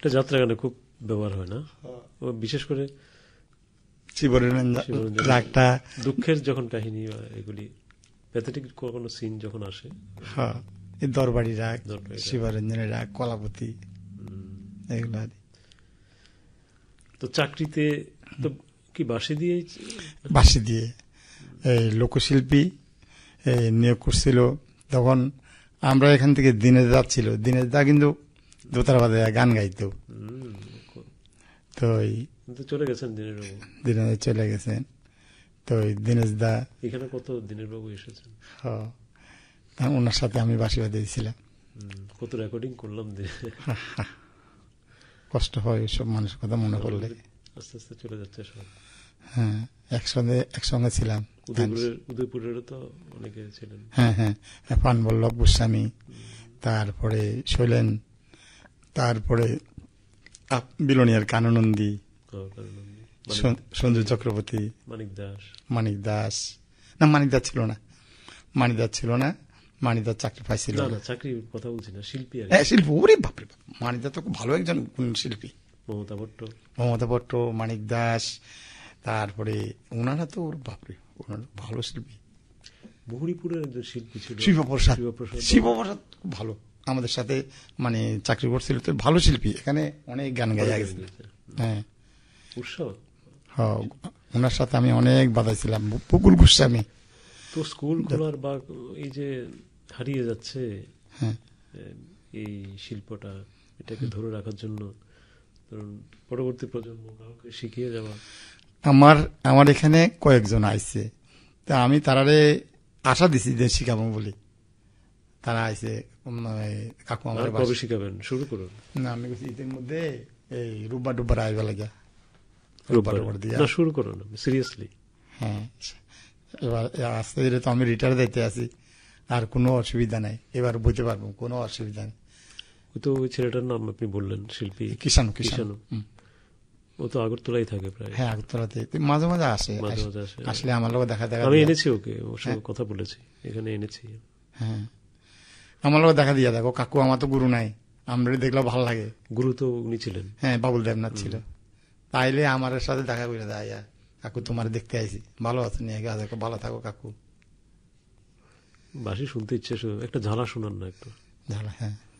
এটা যাত্রা গানে খুব ব্যবহার হয় না, বিশেষ করে রাগটা দুঃখের যখন কাহিনী বা এগুলি প্যাথেটিক কোনো সিন যখন আসে। হ্যাঁ, দরবারি রাগ, শিবরঞ্জনের রাগ, কলাপতি, এগুলো। তো চাকরিতে তো কি বাঁশি দিয়ে এই লোকশিল্পী নিয়োগ করছিল তখন। আমরা এখান থেকে দিনেশ দা ছিল, দিনেশ দা কিন্তু দোতারা বাদে গান গাইতো। তো চলে গেছেন দিনেশ চলে গেছেন। তো দিনেশ দা এখানে কত দিনের বাবু এসেছেন, ওনার সাথে আমি বাঁশি বাজিয়েছিলাম। কত রেকর্ডিং করলাম, কষ্ট হয় সব মানুষের কথা মনে পড়লে। আস্তে আস্তে চলে যাচ্ছে সব। হ্যাঁ, একসঙ্গে ছিলাম। উদয়পুরেরও তো অনেকে ছিলেন। হ্যাঁ, প্রাণবল্লভ গোস্বামী, তারপরে শৈলেন, তারপরে বিলোনিয়ার কাননন্দী, সঞ্জু চক্রবর্তী, মানিক দাস। না, মানিক দাস ছিল না, মানিক দাস চাকরি পাইছিল না। চাকরির কথা বলছি না, শিল্পী। শিল্পী, ওরে বাপরে, মানিক দাস তো খুব ভালো একজন শিল্পী। মমতা ভট্ট, মানিক দাস, তারপরে ওনারা তো বাপরে, ওনারা ভালো শিল্পী। বহুরীপুরের একজন শিল্পী ছিল শিবপ্রসাদ, খুব ভালো, আমাদের সাথে মানে চাকরি করছিল, তো ভালো শিল্পী। এখানে অনেক গান গাইয়া গেছে। হ্যাঁ, ওনার সাথে আমি অনেক বাজাইছিলাম। বকুল গোস্বামী। তো স্কুল খোলার বা এই যে হারিয়ে যাচ্ছে এই শিল্পটা, এটাকে ধরে রাখার জন্য পরবর্তী প্রজন্ম কাউকে শিখিয়ে যাওয়া। আমার এখানে কয়েকজন আইছে, তা আমি তারারে আশা দিছি যে শিখাবো বলি। তারা আইছে, কাকু আমার কবে শিখাবেন, শুরু করুন না। আমি ঈদের মধ্যে এই রোববার ডুববার আইবা লাগে, শুরু করুন সিরিয়াসলি। হ্যাঁ, এবার আস্তে ধীরে তো আমি রিটায়ার দিতে আছি, আর কোনো অসুবিধা নাই, এবার বুঝতে পারবো, কোনো অসুবিধা নেই। তো ওই ছেলেটার নাম আপনি বললেন, শিল্পী কিষানু, ও তো আগরতলাই থাকে প্রায়। হ্যাঁ, আগরতলাতে মাঝে মাঝে আসে, আসলে আমার লোক দেখা আমি এনেছি ওকে, ওর সঙ্গে কথা বলেছি, এখানে এনেছি। হ্যাঁ, আমার লোক দেখা দিয়া দেখো, কাকু আমার তো গুরু নাই, আমরা দেখলেও ভালো লাগে। গুরু তো উনি ছিলেন, হ্যাঁ, বাবুল দেবনাথ ছিল। তাইলে আমার সাথে দেখা করে দেয়, কাকু তোমার দেখতে আইছি, ভালো আছো নিয়ে, ভালো থাকো কাকু। বাঁশি শুনতে ইচ্ছে, একটা ঝালা শোনান না একটু। ঝালা, হ্যাঁ।